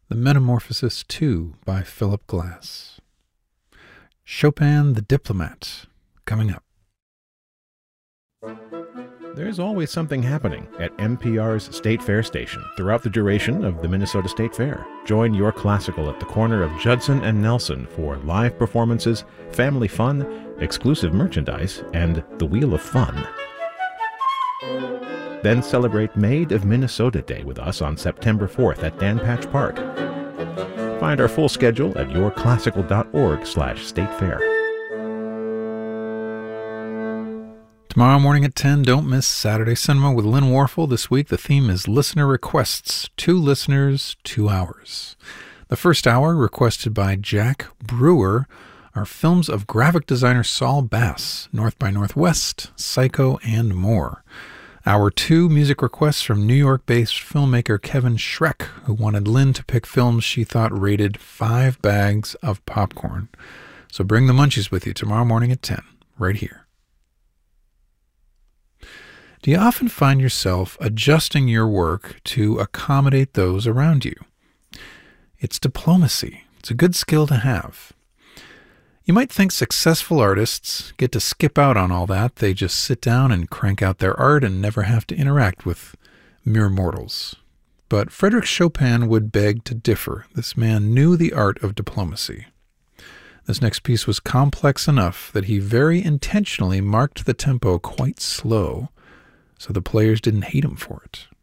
The Metamorphosis 2 by Philip Glass. Chopin the Diplomat, coming up. There's always something happening at NPR's State Fair station throughout the duration of the Minnesota State Fair. Join your classical at the corner of Judson and Nelson for live performances, family fun, exclusive merchandise, and the Wheel of Fun. Then celebrate Maid of Minnesota Day with us on September 4th at Dan Patch Park. Find our full schedule at yourclassical.org/statefair. Tomorrow morning at 10, don't miss Saturday Cinema with Lynn Warfel. This week, the theme is Listener Requests. 2 listeners, 2 hours. The first hour, requested by Jack Brewer, are films of graphic designer Saul Bass, North by Northwest, Psycho, and more. Hour 2, music requests from New York-based filmmaker Kevin Schreck, who wanted Lynn to pick films she thought rated 5 bags of popcorn. So bring the munchies with you tomorrow morning at 10, right here. Do you often find yourself adjusting your work to accommodate those around you? It's diplomacy. It's a good skill to have. You might think successful artists get to skip out on all that. They just sit down and crank out their art and never have to interact with mere mortals. But Frédéric Chopin would beg to differ. This man knew the art of diplomacy. This next piece was complex enough that he very intentionally marked the tempo quite slow, so the players didn't hate him for it.